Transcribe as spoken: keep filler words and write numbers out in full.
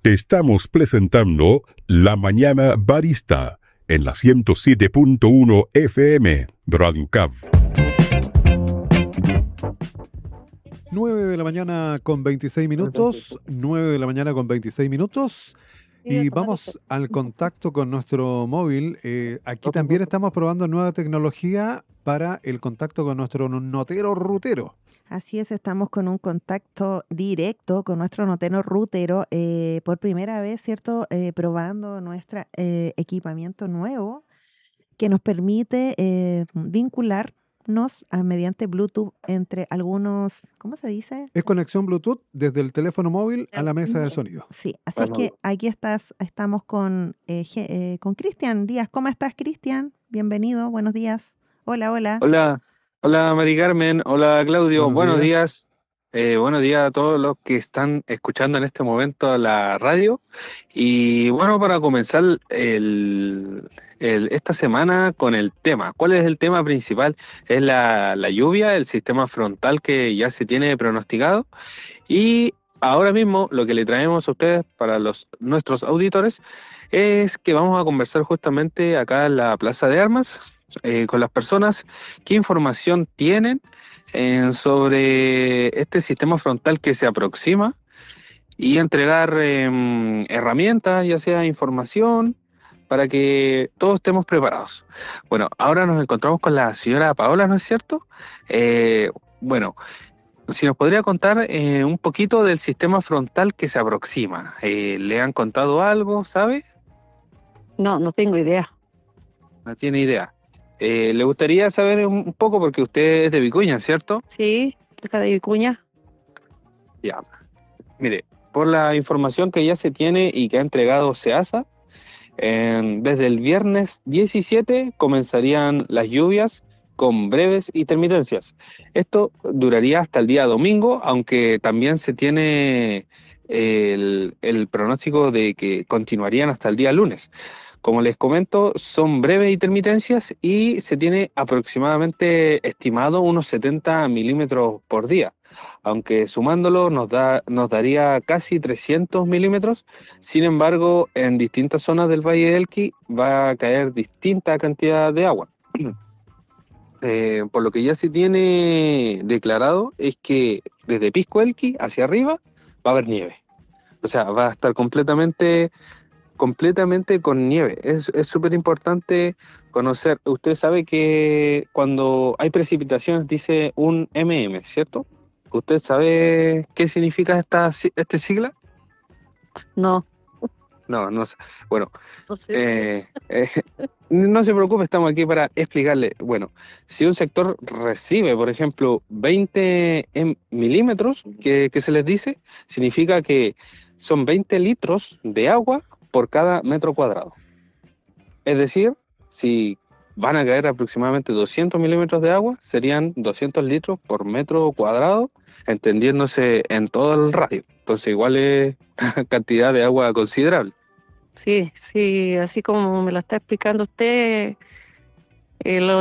Te estamos presentando La Mañana Barista en la ciento siete punto uno F M, Radio Cab. nueve de la mañana con veintiséis minutos, nueve de la mañana con veintiséis minutos, y vamos al contacto con nuestro móvil. Eh, aquí también estamos probando nueva tecnología para el contacto con nuestro notero rutero. Así es, estamos con un contacto directo con nuestro notero rutero, eh, por primera vez, ¿cierto? Eh, probando nuestro eh, equipamiento nuevo que nos permite eh, vincularnos a, mediante Bluetooth entre algunos, ¿cómo se dice? Es conexión Bluetooth desde el teléfono móvil a la mesa de sonido. Sí, así es que aquí estás, estamos con, eh, eh, con Cristian Díaz. ¿Cómo estás, Cristian? Bienvenido, buenos días. Hola, hola. Hola. Hola Mari Carmen, hola Claudio, buenos, buenos días, días, eh, buenos días a todos los que están escuchando en este momento la radio. Y bueno, para comenzar el, el, esta semana con el tema, ¿cuál es el tema principal? Es la, la lluvia, el sistema frontal que ya se tiene pronosticado, y ahora mismo lo que le traemos a ustedes para los nuestros auditores es que vamos a conversar justamente acá en la Plaza de Armas, Eh, con las personas, qué información tienen eh, sobre este sistema frontal que se aproxima, y entregar eh, herramientas, ya sea información, para que todos estemos preparados. Bueno, ahora nos encontramos con la señora Paola, ¿no es cierto? Eh, bueno, si nos podría contar eh, un poquito del sistema frontal que se aproxima. Eh, ¿le han contado algo, sabe? No, no tengo idea. No tiene idea. Eh, ¿Le gustaría saber un poco, porque usted es de Vicuña, ¿cierto? Sí, cerca de Vicuña. Ya. Mire, por la información que ya se tiene y que ha entregado SEASA, eh, desde el viernes diecisiete comenzarían las lluvias con breves intermitencias. Esto duraría hasta el día domingo, aunque también se tiene el, el pronóstico de que continuarían hasta el día lunes. Como les comento, son breves intermitencias y se tiene aproximadamente estimado unos setenta milímetros por día, aunque sumándolo nos da nos daría casi trescientos milímetros. Sin embargo, en distintas zonas del Valle del Elqui va a caer distinta cantidad de agua. Eh, por lo que ya se tiene declarado es que desde Pisco Elqui hacia arriba va a haber nieve. O sea, va a estar completamente... completamente con nieve. Es es súper importante conocer. Usted sabe que cuando hay precipitaciones dice un M M, ¿cierto? ¿Usted sabe qué significa esta este sigla? No. No, no sé. Bueno, No sé. eh, eh, no se preocupe, estamos aquí para explicarle. Bueno, si un sector recibe, por ejemplo, veinte milímetros, que, que se les dice, significa que son veinte litros de agua por cada metro cuadrado. Es decir, si van a caer aproximadamente doscientos milímetros de agua, serían doscientos litros por metro cuadrado, entendiéndose en todo el radio. Entonces igual es cantidad de agua considerable. Sí, sí, así como me lo está explicando usted, eh, lo